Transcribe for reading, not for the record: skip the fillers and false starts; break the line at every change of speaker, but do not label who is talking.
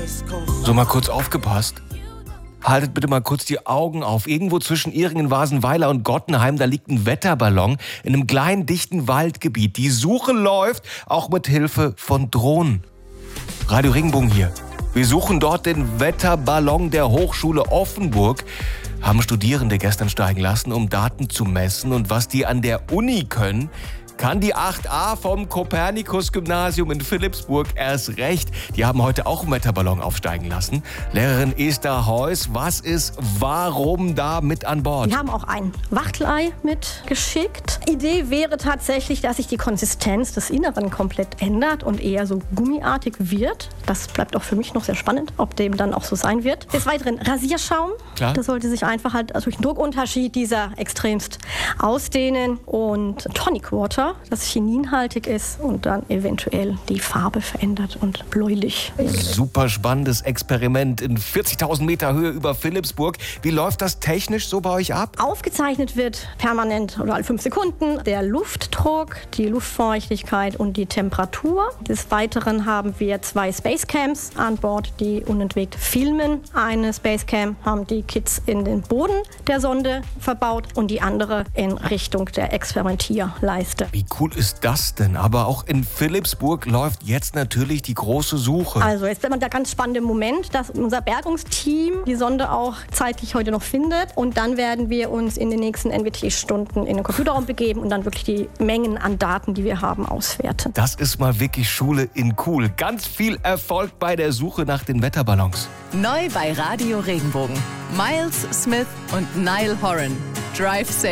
So, mal kurz aufgepasst. Haltet bitte mal kurz die Augen auf. Irgendwo zwischen Ihringen, Wasenweiler und Gottenheim, da liegt ein Wetterballon in einem kleinen, dichten Waldgebiet. Die Suche läuft, auch mit Hilfe von Drohnen. Radio Regenbogen hier. Wir suchen dort den Wetterballon der Hochschule Offenburg. Haben Studierende gestern steigen lassen, um Daten zu messen. Und was die an der Uni können, kann die 8a vom Kopernikus-Gymnasium in Philippsburg erst recht. Die haben heute auch einen Wetterballon aufsteigen lassen. Lehrerin Esther Heuss, was ist warum da mit an Bord?
Wir haben auch ein Wachtelei mitgeschickt. Idee wäre tatsächlich, dass sich die Konsistenz des Inneren komplett ändert und eher so gummiartig wird. Das bleibt auch für mich noch sehr spannend, ob dem dann auch so sein wird. Des Weiteren Rasierschaum.
Klar.
Das sollte sich einfach halt durch den Druckunterschied dieser extremst ausdehnen. Und Tonic Water, das chininhaltig ist und dann eventuell die Farbe verändert und bläulich.
Super spannendes Experiment in 40.000 Meter Höhe über Philippsburg. Wie läuft das technisch so bei euch ab?
Aufgezeichnet wird permanent oder alle 5 Sekunden der Luftdruck, die Luftfeuchtigkeit und die Temperatur. Des Weiteren haben wir 2 Spacecams an Bord, die unentwegt filmen. Eine Spacecam haben die Kids in den Boden der Sonde verbaut und die andere in Richtung der Experimentierleiste.
Wie cool ist das denn? Aber auch in Philippsburg läuft jetzt natürlich die große Suche.
Also jetzt wird der ganz spannende Moment, dass unser Bergungsteam die Sonde auch zeitlich heute noch findet. Und dann werden wir uns in den nächsten NWT-Stunden in den Computerraum begeben und dann wirklich die Mengen an Daten, die wir haben, auswerten.
Das ist mal wirklich Schule in cool. Ganz viel Erfolg bei der Suche nach den Wetterballons.
Neu bei Radio Regenbogen. Miles Smith und Niall Horan. Drive safe.